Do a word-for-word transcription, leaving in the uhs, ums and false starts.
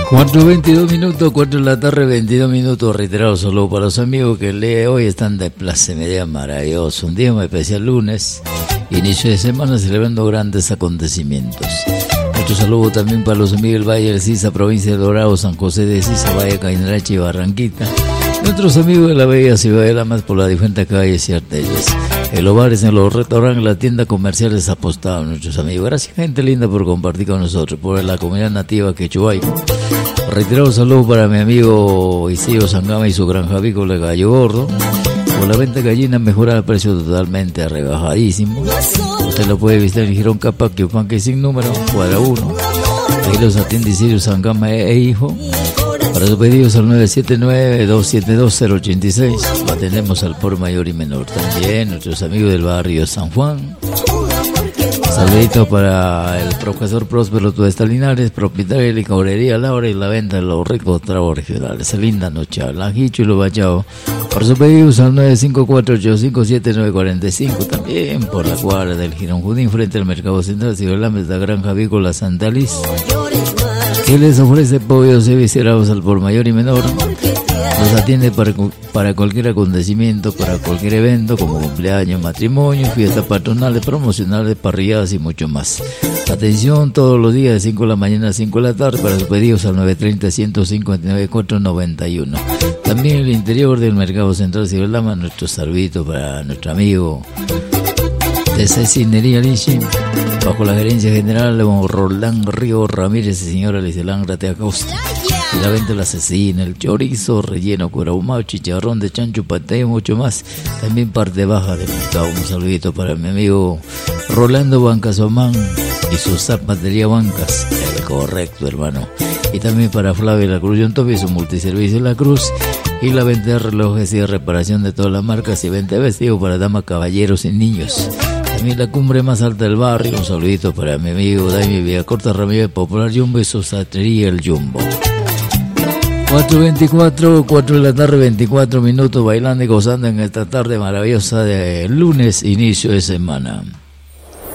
cuatro veintidós minutos, cuatro de la tarde, veintidós minutos. Reiterado saludo para los amigos que el día de hoy están de plaza media maravilloso. Un día muy especial, lunes, inicio de semana, celebrando grandes acontecimientos. Nuestro saludo también para los amigos del Valle del Sisa, provincia de Dorado, San José de Sisa, Valle Cainarachi y Barranquita. Nuestros amigos de la bella ciudad de Lamas por las diferentes calles y arterias. En los bares, en los restaurantes, las tiendas comerciales apostados, nuestros amigos. Gracias, gente linda, por compartir con nosotros, por la comunidad nativa quechua. Reiterado saludo para mi amigo Isidro Sangama y su granja avícola de Gallo Gordo. Por la venta de gallinas mejora el precio totalmente rebajadísimo. Usted lo puede visitar en Girón Capac, Yupanque sin número, cuadra uno. Ahí los atiende Isidro Sangama e hijo. Para sus pedidos al nueve siete nueve, dos siete dos, cero ocho seis. Lo atendemos al por mayor y menor. También nuestros amigos del barrio San Juan. Saludito para el profesor Próspero Tuesta Linares, propietario de la licorería Laura y la venta de los ricos tragos regionales. Linda noche, la Hicho y lo Bachao. Para sus pedidos al nueve cinco cuatro, ocho cinco siete, nueve cuatro cinco. También por la cuadra del Girón Judín, frente al Mercado Central, Ciudad Lames, la Granja Avícola Santa Liz, que les ofrece pollos y viscerados al por mayor y menor. Los atiende para, para cualquier acontecimiento, para cualquier evento como cumpleaños, matrimonio, fiestas patronales, promocionales, parrilladas y mucho más. Atención todos los días de cinco de la mañana a cinco de la tarde para sus pedidos al nueve treinta, ciento cincuenta y nueve, cuatrocientos noventa y uno. También el interior del Mercado Central Ciudad Lama, nuestro saludito para nuestro amigo de Cecinería Lichi, bajo la gerencia general de Roldán Río Ramírez y señora Licelán Gratea Costa. Y la venta de la cecina, el chorizo relleno, cuero ahumado, chicharrón de chancho, paté y mucho más. También parte baja del mercado. Un saludito para mi amigo Rolando Bancas Omán y su zapatería Bancas. El correcto, hermano. Y también para Flavia La Cruz Yontopi y su multiservicio La Cruz. Y la venta de relojes y de reparación de todas las marcas y venta de vestidos para damas, caballeros y niños. También la cumbre más alta del barrio. Un saludito para mi amigo Daimi Villacorta Ramírez, Popular Jumbo y su zapatería El Jumbo. cuatro veinticuatro, cuatro de la tarde, veinticuatro minutos, bailando y gozando en esta tarde maravillosa de lunes, inicio de semana.